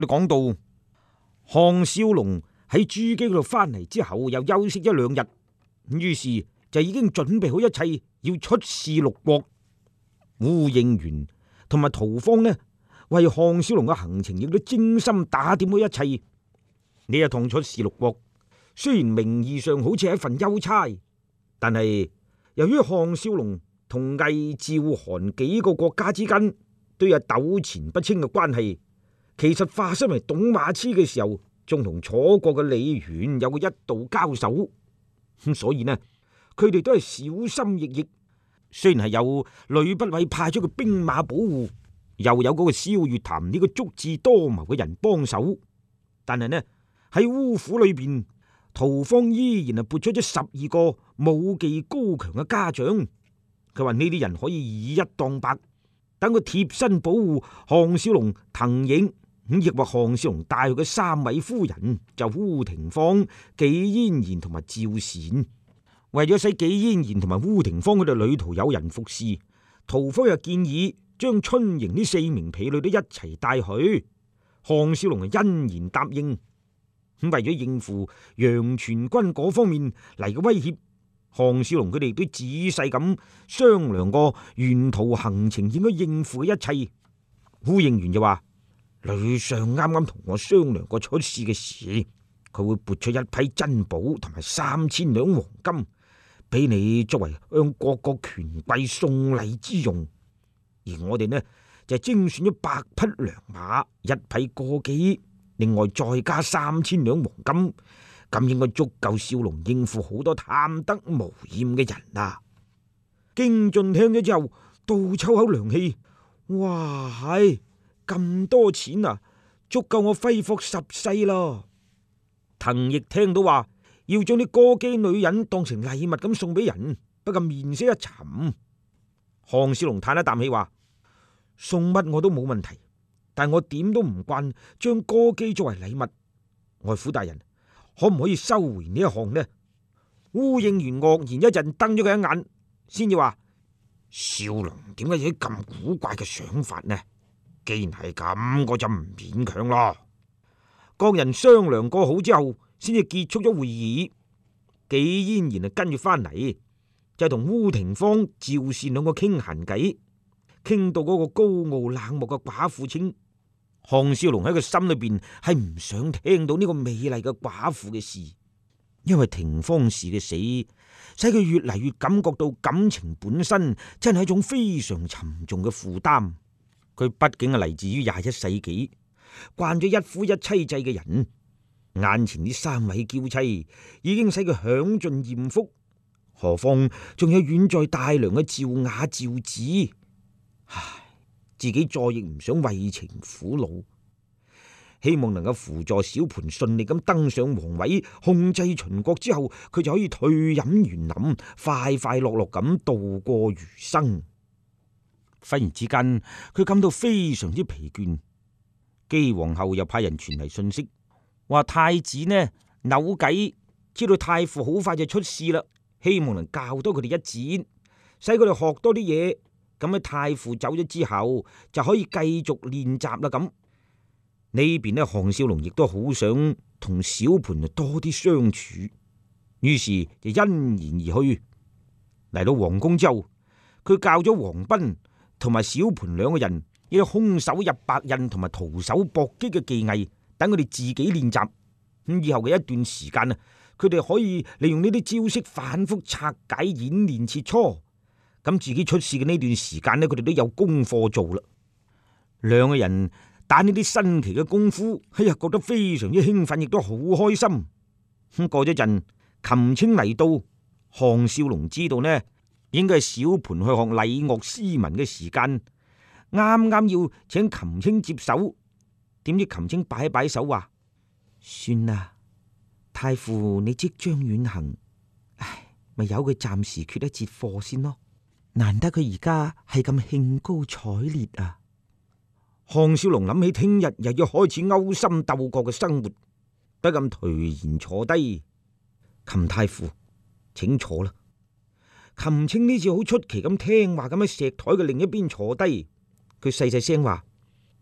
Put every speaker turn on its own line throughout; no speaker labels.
你講到項少龍喺珠璣嗰度翻嚟之後，又休息一兩日，於是就已經準備好一切，要出使六國。烏應元同埋屠方呢，為項少龍嘅行程亦都精心打點好一切。呢一趟出使六國，雖然名義上好似係一份優差，但係由於項少龍同魏、趙、韓幾個國家之間都有糾纏不清嘅關係，其實化身為董馬痴嘅時候，仲同楚國嘅李元有過一度交手，所以呢，佢哋都係小心翼翼。雖然係有呂不韋派出個兵馬保護，又有嗰個蕭月潭呢個足智多謀嘅人幫手，但係呢，喺烏府裏邊，屠方依然係撥出咗12個武技高強嘅家長。佢話呢啲人可以以一當百，等佢貼身保護項少龍、滕盈。亦話項少龍帶去嘅3位夫人就烏廷芳、紀嫣然同埋趙善。為咗使紀嫣然同埋烏廷芳佢哋旅途有人服侍，屠方又建議將春營呢4名婢女都一齊帶去。項少龍係欣然答應。咁為咗應付楊全軍嗰方面嚟嘅威脅，項少龍佢哋都仔細咁商量過沿途行程應該應付嘅一切。呼應完就話：呂相啱啱同我商量過出使嘅事，佢會撥出一批珍寶同埋3000兩黃金俾你作為向各國權貴送禮之用，而我哋呢就精選咗100匹良馬，1匹過機，另外再加3000兩黃金，咁應該足夠少龍應付好多貪得無厭嘅人啊！京俊聽咗之後倒抽口涼氣，哇係！咁多錢啊，足夠我揮霍10世咯。滕亦聽到話要將啲歌姬女人當成禮物咁送俾人，不過面色一沉。項少龍嘆一啖氣話：送乜我都冇問題，但我點都唔慣將歌姬作為禮物。外父大人可唔可以收回呢一項呢？烏應元愕然一陣，瞪咗佢一眼，先至話：少龍點解有啲咁古怪嘅想法呢？既然係咁，我就唔勉強咯。各人商量過好之後，先至結束咗會議。紀嫣然啊跟住翻嚟，就同烏廷芳、趙善兩個傾閒偈，傾到嗰個高傲冷漠嘅寡婦稱，項少龍喺佢心裏邊係唔想聽到呢個美麗嘅寡婦嘅事，因為廷芳氏嘅死，使佢越嚟越感覺到感情本身真係一種非常沉重嘅負擔。佢畢竟係嚟自於21世紀，慣咗一夫一妻制嘅人，眼前呢3位嬌妻已經使佢享盡艷福，何況仲有遠在大梁嘅趙雅、趙子，唉，自己再亦唔想為情苦惱，希望能夠輔助小盤順利咁登上皇位，控制秦國之後，佢就可以退隱園林，快快樂樂咁度過餘生。忽然之間，佢感到非常之疲倦。姬皇后又派人傳嚟信息，話太子呢扭計，知道太傅好快就出仕啦，希望能教多佢哋一剪，使佢哋學多啲嘢。咁喺太傅走咗之後，就可以繼續練習啦。咁呢邊呢，項少龍亦都好想同小盤多啲相處，於是就欣然而去。嚟到皇宮之後，佢教咗黃斌同埋小盤2個人，亦都空手入白刃同埋徒手搏擊嘅技藝，等佢哋自己練習。咁以後嘅一段時間啊，佢哋可以利用呢啲招式反覆拆解演練切磋。咁自己出事嘅呢段時間呢，佢哋都有功課做啦。2個人打呢啲新奇嘅功夫，覺得非常之興奮，亦都好開心。咁過咗陣，琴清嚟到，項少龍知道呢，應該係小盤去學禮樂詩文嘅時間，啱啱要請琴清接手，點知琴清擺一擺手話：算啦，太傅你即將遠行，唉，咪由佢暫時缺一節課先咯。難得佢而家係咁興高采烈啊！項少龍諗起聽日又要開始勾心鬥角嘅生活，不禁頹然坐低。琴太傅，請坐啦。琴清呢次好出奇咁聽話咁喺石台嘅另一邊坐低，佢細細聲話：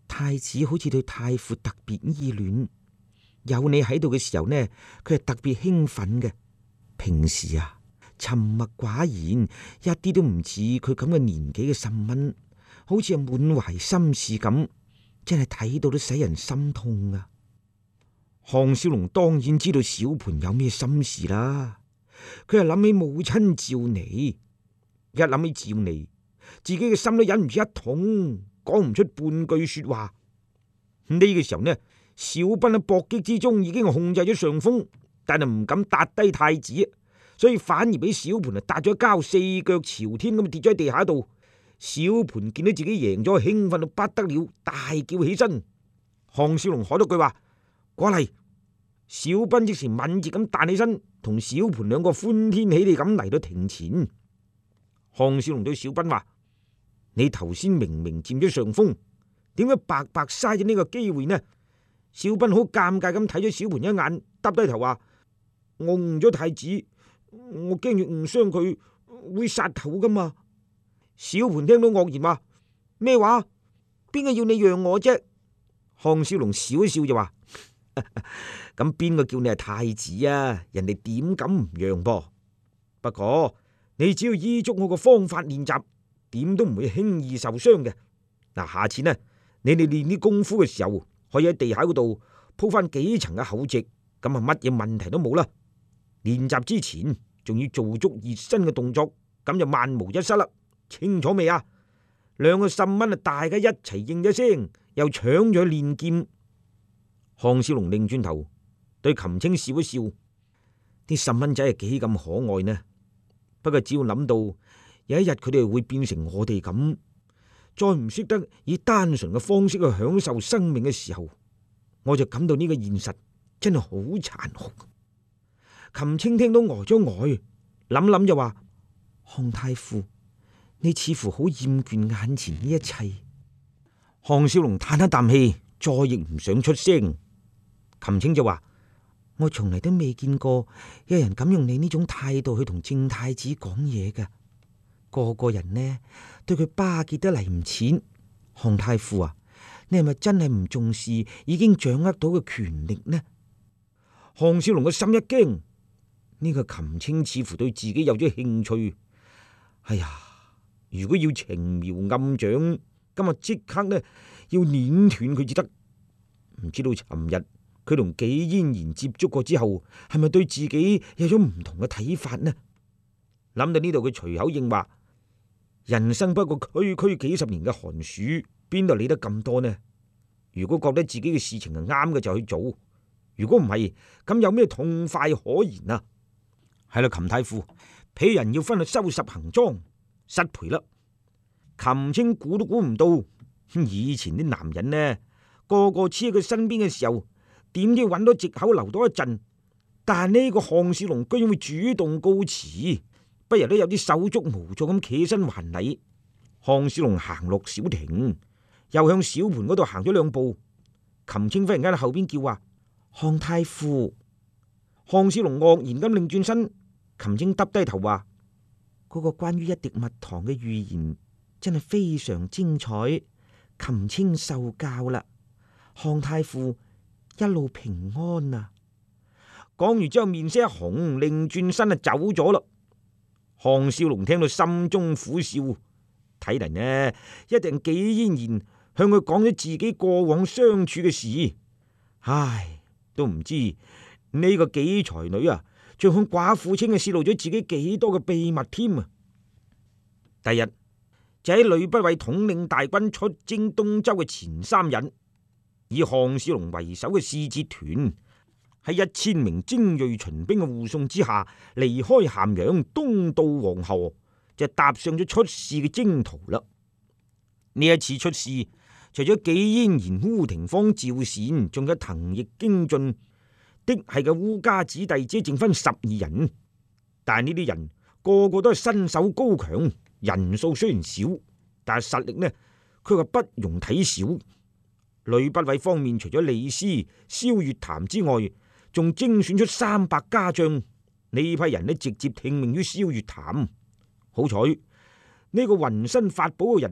太子好似對太傅特別依戀，有你喺度嘅時候呢，佢係特別興奮嘅。平時啊，沉默寡言，一啲都唔似佢咁嘅年紀嘅沈溫，好似係滿懷心事咁，真係睇到都使人心痛啊！項少龍當然知道小盤有咩心事啦，佢係諗起母親趙妮，一諗起趙妮，自己嘅心都忍唔住一痛，講唔出半句說話。呢個時候呢，小斌喺搏擊之中已經控制咗上風，但係唔敢搭低太子，所以反而俾小盤啊搭咗一跤，四腳朝天咁跌咗喺地下度。小盤見到自己贏咗，興奮到不得了，大叫起身。項少龍喊咗句話：過嚟！小斌即時敏捷咁彈起身，同小盤兩個歡天喜地咁嚟到庭前。項少龍對小斌話：你頭先明明佔咗上風，點解白白嘥咗呢個機會呢？小斌好尷尬咁睇咗小盤一眼，耷低頭話：我誤咗太子，我驚住誤傷佢會殺頭噶嘛。小盤聽到愕然話：咩話？邊個要你讓我啫？項少龍笑一笑就話：咁邊個叫你係太子啊？人哋點敢唔讓噃？不過你只要依足我個方法練習，點都唔會輕易受傷嘅。嗱，下次呢，你哋練啲功夫嘅時候，可以喺地下嗰度鋪翻幾層嘅厚席，咁啊乜嘢問題都冇啦。練習之前仲要做足熱身嘅動作，咁就萬無一失啦。清楚未啊？兩個十蚊啊，大家一齊應咗聲，又搶咗練劍。項少龍擰轉頭對琴青笑一笑，啲十蚊仔係幾咁可愛呢？不過只要諗到有一日佢哋會變成我哋咁，再唔識得以單純嘅方式去享受生命嘅時候，我就感到呢個現實真係好殘酷。琴青聽到呆咗呆，諗諗就話：項太傅，你似乎好厭倦眼前呢一切。項少龍嘆一啖氣，再亦唔想出聲。琴青就話：我從嚟都未見過有人敢用你呢種態度去同正太子講嘢㗎。個個人呢對佢巴結得嚟唔淺。項太傅啊，你係咪真係唔重視已經掌握到嘅權力呢？項少龍嘅心一驚，呢個琴青似乎對自己有咗興趣。哎呀，如果要情苗暗長，今日即刻呢要碾斷佢至得。唔知道尋日佢同紀嫣然接觸過之後，係咪對自己有咗唔同嘅睇法呢？諗到呢度，佢隨口應話：人生不過區區幾十年嘅寒暑，邊度理得咁多呢？如果覺得自己嘅事情係啱嘅就去做，如果唔係，咁有咩痛快可言啊？係啦，琴太傅，鄙人要翻去收拾行裝，失陪啦。琴青估都估唔到，以前啲男人呢，個個黐喺佢身邊嘅時候，點知揾到藉口留多一陣，但呢個項少龍居然會主動告辭，不由都有啲手足無措咁企身還禮。項少龍行落小亭，又向小盤嗰度行咗兩步，琴青忽然間喺後邊叫話：項太傅。項少龍愕然咁擰轉身，琴青耷低頭話：嗰個關於一滴蜜糖嘅預言真係非常精彩，琴青受教啦。項太傅一路平安啊！講完之後面色一紅，擰轉身就走咗啦。項少龍聽到心中苦笑，睇嚟呢一定紀嫣然向佢講咗自己過往相處嘅事。唉，都唔知呢個紀才女啊，仲向寡婦清嘅泄露咗自己幾多嘅秘密添啊！第日就喺呂不韋統領大軍出征東周嘅前3日，以項少龍為首嘅使節團喺1000名精銳秦兵嘅護送之下，離開咸陽，東渡黃河，就踏上咗出使嘅征途啦。呢一次出使，除咗紀嫣然、烏廷芳、趙善，仲有藤易、經進，的係嘅烏家子弟，只剩翻12人。但係呢啲人個個都係身手高強，人數雖然少，但係實力呢，佢話不容睇小。呂不韋方面，除咗李斯、蕭月潭之外，仲精選出300家將。呢批人呢，直接聽命於蕭月潭。好彩呢個渾身法寶嘅人，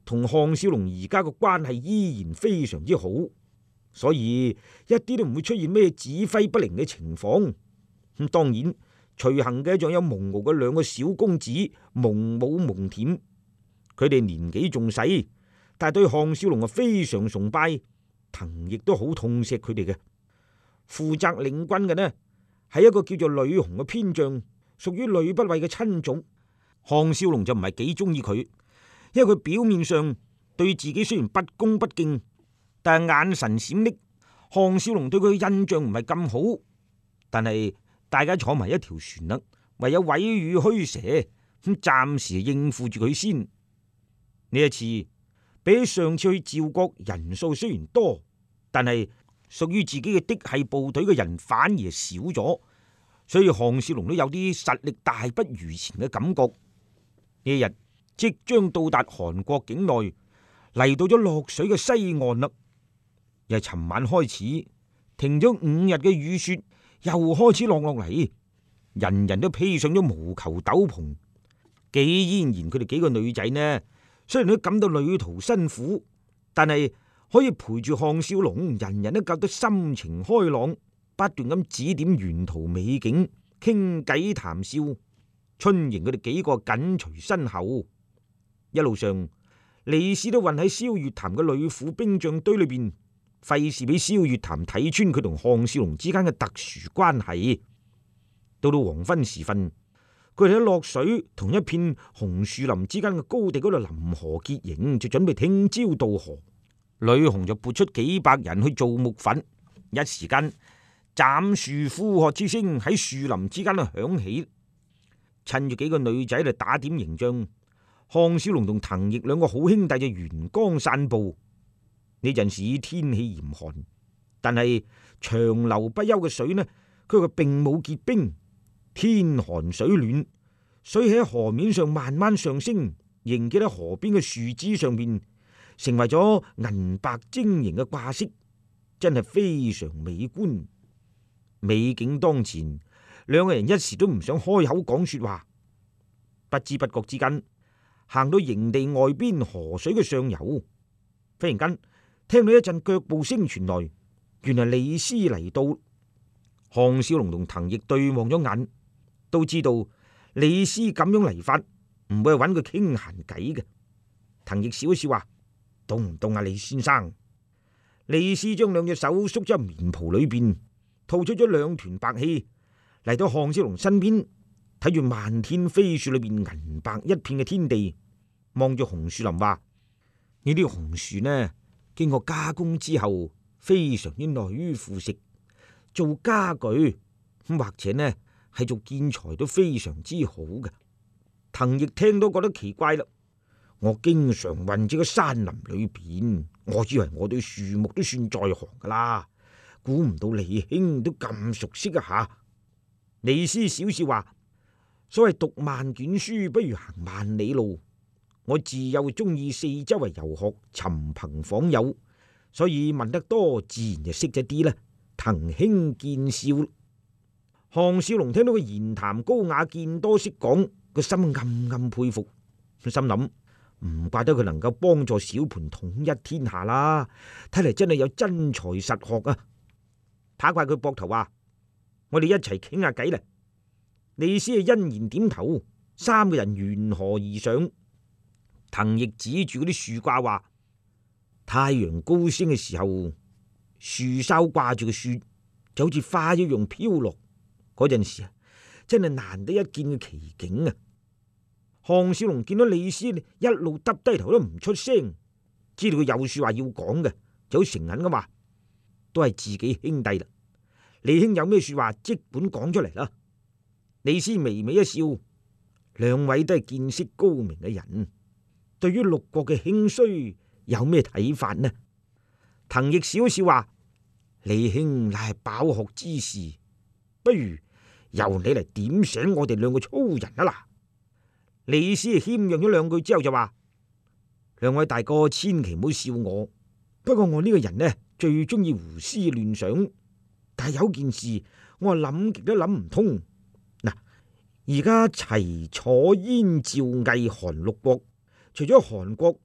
同項少龍而家個關係依然非常之好，所以一啲都唔會出現咩指揮不靈嘅情況。咁當然隨行嘅仲有蒙敖嘅兩個小公子蒙武蒙恬，佢哋年紀仲細，但係對項少龍非常崇拜，藤亦都好痛錫佢哋嘅。負責領軍嘅呢係一個叫做呂紅嘅偏將，屬於呂不韋嘅親族。項少龍就唔係幾中意佢，因為佢表面上對自己雖然不恭不敬，但係眼神閃爍，項少龍對佢嘅印象唔係咁好。但係大家坐埋一條船啦，唯有委語虛蛇，咁暫時應付住佢先。呢一次比起上次去趙國，人數雖然多，但係屬於自己嘅嫡系部隊嘅人反而少咗，所以項少龍都有啲實力大不如前嘅感覺。呢日即將到達韓國境內，嚟到咗洛水嘅西岸啦。由尋晚開始停咗5日嘅雨雪，又開始落嚟，人人都披上咗毛球斗篷。既然佢哋幾個女仔呢，雖然都感到旅途辛苦，但係可以陪住項少龍，人人都覺得心情開朗，不斷咁指點沿途美景，傾偈談笑。春迎佢哋幾個緊隨身後，一路上李斯都混喺蕭月潭嘅呂布兵將堆裏邊，費事俾蕭月潭睇穿佢同項少龍之間嘅特殊關係。到黃昏時分，佢哋喺洛水同一片紅樹林之間嘅高地嗰度臨河結營，就準備聽朝渡河。呂紅就撥出幾百人去做木筏，一時間斬樹呼喝之聲喺樹林之間都響起。趁住幾個女仔嚟打點形象，項少龍同藤奕兩個好兄弟就沿江散步。呢陣時天氣嚴寒，但係長流不休嘅水呢，佢並冇結冰。天寒水暖，水喺河面上慢慢上升，凝結喺河邊嘅樹枝上面，成為咗銀白晶瑩嘅掛飾，真係非常美觀。美景當前，兩個人一時都唔想開口講說話。不知不覺之間，行到營地外邊河水嘅上游，忽然間聽到一陣腳步聲傳來，原來李斯嚟到。項少龍同藤奕對望咗眼，都知道李斯咁樣嚟法唔會係揾佢傾閒偈嘅。藤奕笑一笑話：凍唔凍啊，李先生？李斯將兩隻手縮咗入棉袍裏邊，吐出咗2團白氣，嚟到項少龍身邊，睇住漫天飛樹裏邊銀白一片嘅天地，望住紅樹林話：呢啲紅樹呢，經過加工之後，非常之耐於腐蝕，做家具或者呢係做建材都非常之好嘅。藤奕聽到覺得奇怪啦，我經常混喺個山林裏邊，我以為我對樹木都算在行噶啦，估唔到李兄都咁熟悉啊吓。李斯笑笑話：所謂讀萬卷書不如行萬里路，我自幼中意四周圍遊學，尋朋訪友，所以問得多，自然就識咗啲啦。藤兄見笑。項少龍聽到佢言談高雅，見多識廣，個心暗暗佩服，佢心諗唔怪得佢能夠幫助小盤統一天下啦，睇嚟真係有真才實學啊！拍怪佢膊頭話：我哋一齊傾下偈啦！李斯係欣然點頭，三個人沿河而上。藤奕指住嗰啲樹掛話：太陽高升嘅時候，樹梢掛住嘅雪就好似花一樣飄落，嗰陣時啊，真係難得一見嘅奇景啊！項少龍見到李斯一路耷低頭都唔出聲，知道佢有說話要講嘅，就好誠懇咁話：都係自己兄弟啦，李兄有咩說話即管講出嚟啦。李斯微微一笑，兩位都係見識高明嘅人，對於六國嘅興衰有咩睇法呢？藤奕笑一笑話：李兄乃係飽學之士，不如由你嚟點醒我哋兩個粗人啊啦！李斯謙讓咗兩句之後就話：兩位大哥千祈唔好笑我，不過我呢個人呢最中意胡思亂想，但係有件事我係諗極都諗唔通。嗱，而家齊楚燕趙魏韓六國，除咗韓國，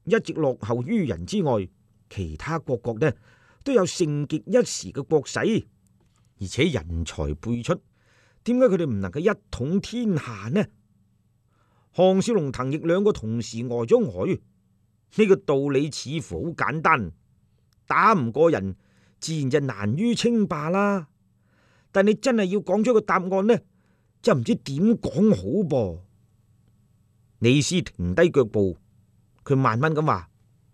一直落後於人之外，其他各國呢都有盛極一時嘅國勢，而且人才輩出，點解佢哋唔能夠一統天下呢？項少龍、滕毅兩個同時呆咗呆，呢個道理似乎好簡單，打唔過人，自然就難於稱霸啦。但你真係要講出個答案呢，就唔知點講好噃。李斯停低腳步，佢慢慢咁話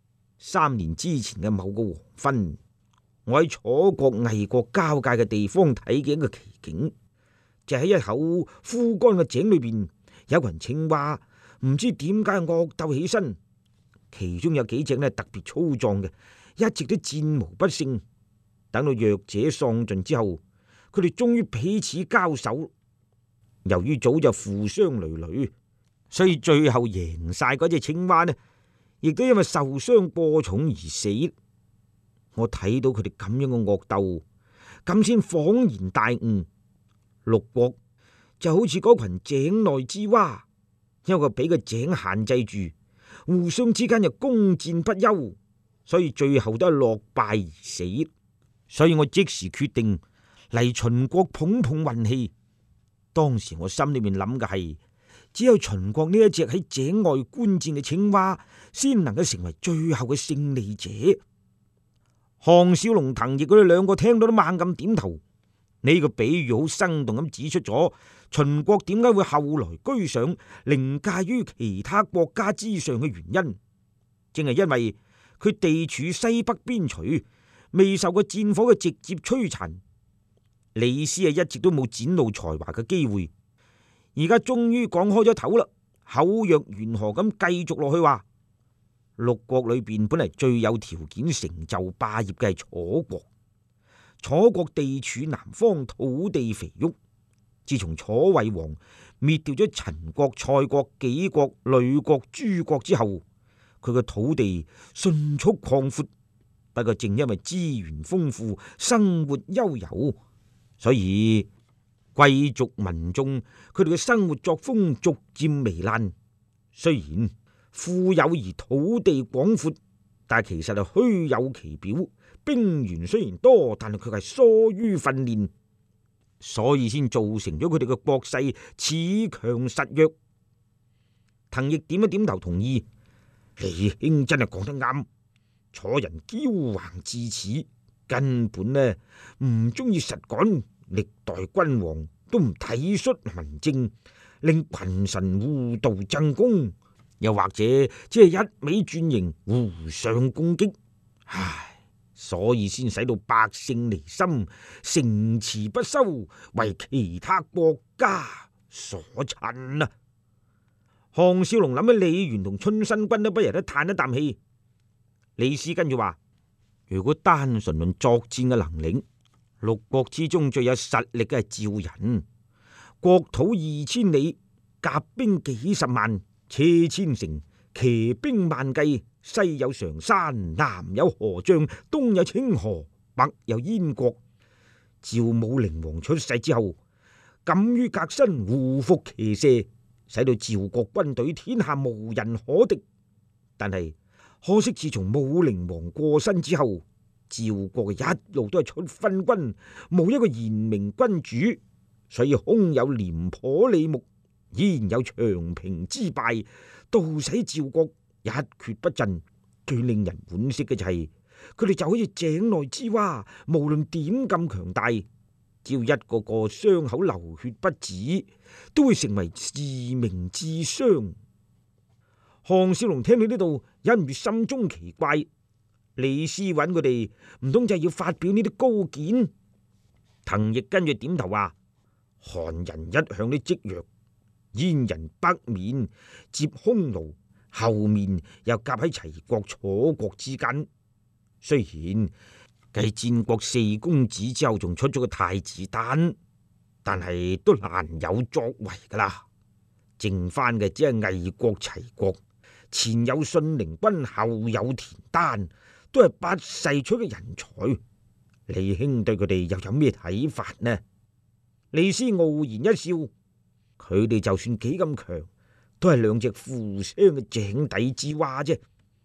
：3年之前嘅某個黃昏，我喺楚國魏國交界嘅地方睇見一個奇景，就喺一口枯乾嘅井裏邊，有群青蛙唔知點解惡鬥起身，其中有幾隻呢特別粗壯嘅，一直都戰無不勝。等到弱者喪盡之後，佢哋終於彼此交手。由於早就負傷累累，所以最後贏晒嗰隻青蛙呢，亦都因為受傷過重而死。我睇到佢哋咁樣嘅惡鬥，咁先恍然大悟，六國就好似嗰群井內之蛙，因為佢俾個井限制住，互相之間又攻戰不休，所以最後都係落敗而死。所以我即時決定嚟秦國碰碰運氣。當時我心裏面諗嘅係，只有秦國呢一隻喺井外觀戰嘅青蛙，先能夠成為最後嘅勝利者。項少龍、滕毅佢哋兩個聽到都猛咁點頭。呢個比喻好生動咁指出咗秦國點解會後來居上，凌駕於其他國家之上嘅原因，正係因為佢地處西北邊陲，未受過戰火嘅直接摧殘。李斯一直都冇展露才華嘅機會，而家終於講開咗頭啦，口若懸河咁繼續落去話：六國裏邊本嚟最有條件成就霸業嘅係楚國。楚國地處南方，土地肥沃。自從楚惠王滅掉咗陳國、蔡國、紀國、呂國、諸國之後，佢嘅土地迅速擴闊。不過正因為資源豐富，生活悠游，所以貴族民眾佢哋嘅生活作風逐漸糜爛。雖然富有而土地廣闊，但係其實係虛有其表。兵員雖然多，但係佢係疏於訓練，所以先造成咗佢哋嘅國勢恃強實弱。滕毅點一點頭同意，李兄真係講得啱。楚人驕橫至此，根本呢唔中意實幹，歷代君王都唔體恤民政，令群臣互道爭功，又或者只係一味轉型，互相攻擊。唉，所以先使到百姓離心，城池不修，為其他國家所趁啊！項少龍諗起李元同春申君都不由得嘆一啖氣。李斯跟住話：如果單純論作戰嘅能力，六國之中最有實力嘅係趙人，國土2000里，甲兵幾十萬，車千乘，騎兵萬計，西有常山，南有河漳，東有清河，北有燕國。趙武靈王出世之後，敢於革新，護服騎射，使到趙國軍隊天下無人可敵。但係可惜自從武靈王過身之後，趙國一路都係出昏君，冇一個賢明君主，所以空有廉頗李牧，依然有長平之敗，導使趙國一蹶不振。最令人惋惜嘅就係佢哋就好似井內之蛙，無論點咁強大，只要一個個傷口流血不止，都會成為致命之傷。項少龍聽到呢度，忍唔住心中奇怪，李斯揾佢哋唔通就係要發表呢啲高見？滕毅跟住點頭話：韓人一向都積弱，燕人北面接匈奴，後面又夾喺齊國、楚國之間。雖然繼戰國4公子之後，仲出咗個太子丹，但係都難有作為噶啦。剩翻嘅只係魏國、齊國。前有信陵君，後有田丹，都係不世出嘅人才。李兄對佢哋又有咩睇法呢？李斯傲然一笑，佢哋就算幾咁強，都係兩隻負傷嘅井底之蛙啫。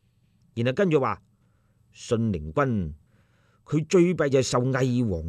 然後跟住話信陵君佢最弊就係受魏王